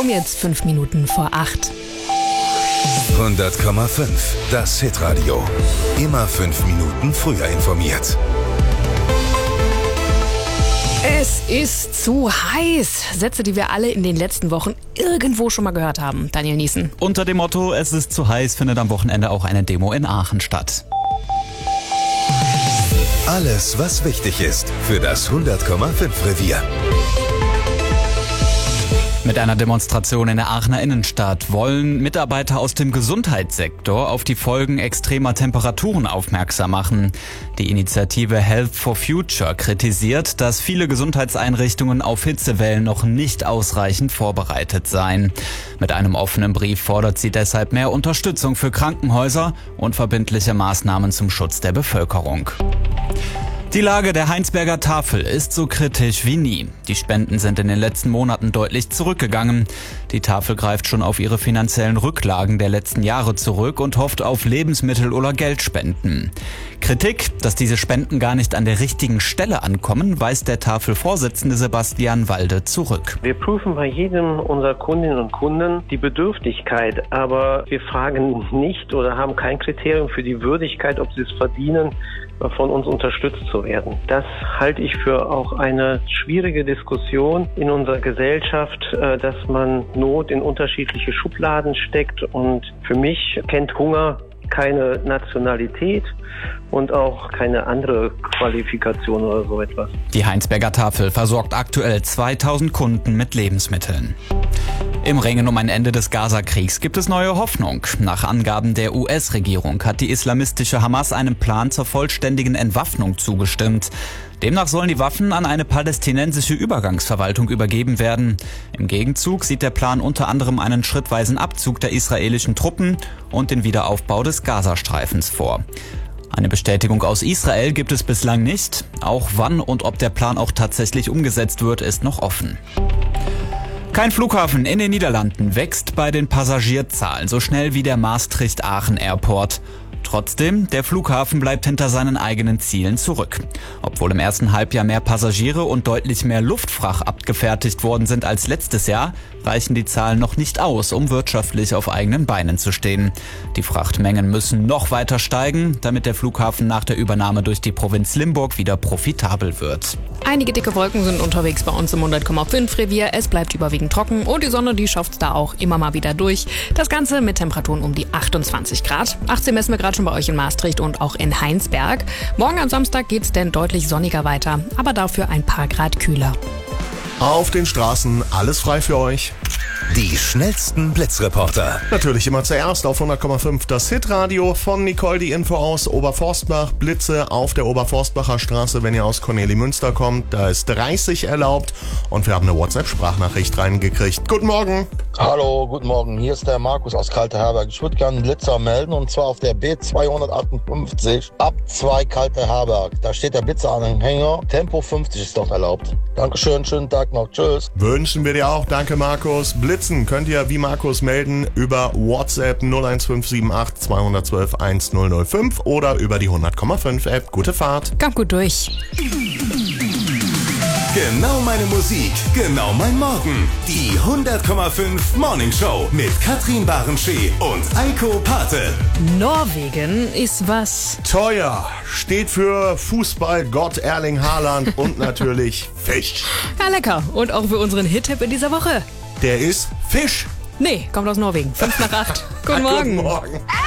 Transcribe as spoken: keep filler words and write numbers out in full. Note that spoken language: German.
Um jetzt fünf Minuten vor acht. hundert Komma fünf, das Hitradio. Immer fünf Minuten früher informiert. Es ist zu heiß. Sätze, die wir alle in den letzten Wochen irgendwo schon mal gehört haben. Daniel Niesen. Unter dem Motto, es ist zu heiß, findet am Wochenende auch eine Demo in Aachen statt. Alles, was wichtig ist für das hundert Komma fünf Revier. Mit einer Demonstration in der Aachener Innenstadt wollen Mitarbeiter aus dem Gesundheitssektor auf die Folgen extremer Temperaturen aufmerksam machen. Die Initiative Health for Future kritisiert, dass viele Gesundheitseinrichtungen auf Hitzewellen noch nicht ausreichend vorbereitet seien. Mit einem offenen Brief fordert sie deshalb mehr Unterstützung für Krankenhäuser und verbindliche Maßnahmen zum Schutz der Bevölkerung. Die Lage der Heinsberger Tafel ist so kritisch wie nie. Die Spenden sind in den letzten Monaten deutlich zurückgegangen. Die Tafel greift schon auf ihre finanziellen Rücklagen der letzten Jahre zurück und hofft auf Lebensmittel- oder Geldspenden. Kritik, dass diese Spenden gar nicht an der richtigen Stelle ankommen, weist der Tafelvorsitzende Sebastian Walde zurück. Wir prüfen bei jedem unserer Kundinnen und Kunden die Bedürftigkeit, aber wir fragen nicht oder haben kein Kriterium für die Würdigkeit, ob sie es verdienen, von uns unterstützt zu werden. Das halte ich für auch eine schwierige Diskussion in unserer Gesellschaft, dass man Not in unterschiedliche Schubladen steckt. Und für mich kennt Hunger keine Nationalität und auch keine andere Qualifikation oder so etwas. Die Heinsberger Tafel versorgt aktuell zweitausend Kunden mit Lebensmitteln. Im Ringen um ein Ende des Gaza-Kriegs gibt es neue Hoffnung. Nach Angaben der U S-Regierung hat die islamistische Hamas einem Plan zur vollständigen Entwaffnung zugestimmt. Demnach sollen die Waffen an eine palästinensische Übergangsverwaltung übergeben werden. Im Gegenzug sieht der Plan unter anderem einen schrittweisen Abzug der israelischen Truppen und den Wiederaufbau des Gazastreifens vor. Eine Bestätigung aus Israel gibt es bislang nicht. Auch wann und ob der Plan auch tatsächlich umgesetzt wird, ist noch offen. Kein Flughafen in den Niederlanden wächst bei den Passagierzahlen so schnell wie der Maastricht-Aachen Airport. Trotzdem, der Flughafen bleibt hinter seinen eigenen Zielen zurück. Obwohl im ersten Halbjahr mehr Passagiere und deutlich mehr Luftfracht abgefertigt worden sind als letztes Jahr, reichen die Zahlen noch nicht aus, um wirtschaftlich auf eigenen Beinen zu stehen. Die Frachtmengen müssen noch weiter steigen, damit der Flughafen nach der Übernahme durch die Provinz Limburg wieder profitabel wird. Einige dicke Wolken sind unterwegs bei uns im hundert Komma fünf Revier. Es bleibt überwiegend trocken und die Sonne, die schafft es da auch immer mal wieder durch. Das Ganze mit Temperaturen um die achtundzwanzig Grad. achtzehn messen wir gerade schon bei euch in Maastricht und auch in Heinsberg. Morgen am Samstag geht's denn deutlich sonniger weiter, aber dafür ein paar Grad kühler. Auf den Straßen alles frei für euch. Die schnellsten Blitzreporter. Natürlich immer zuerst auf hundert Komma fünf das Hitradio. Von Nicole die Info aus Oberforstbach. Blitze auf der Oberforstbacher Straße, wenn ihr aus Cornelimünster kommt. Da ist dreißig erlaubt. Und wir haben eine WhatsApp-Sprachnachricht reingekriegt. Guten Morgen. Hallo, guten Morgen. Hier ist der Markus aus Kalte Herberg. Ich würde gerne einen Blitzer melden und zwar auf der B zweihundertachtundfünfzig ab zwei Kalte Herberg. Da steht der Blitzeranhänger. Tempo fünfzig ist dort erlaubt. Dankeschön, schönen Tag noch. Tschüss. Wünschen wir dir auch. Danke, Markus. Blitzen könnt ihr wie Markus melden über WhatsApp null eins fünf sieben acht zwei eins zwei eins null null fünf oder über die hundert Komma fünf App. Gute Fahrt. Kommt gut durch. Genau meine Musik, genau mein Morgen. Die hundert Komma fünf Morning Show mit Katrin Barenschee und Eiko Pate. Norwegen ist was. Teuer steht für Fußballgott Erling Haaland und natürlich Fisch. Ja, lecker. Und auch für unseren Hit-Tipp in dieser Woche. Der ist Fisch. Nee, kommt aus Norwegen. Fünf nach acht. Guten Morgen. Guten Morgen.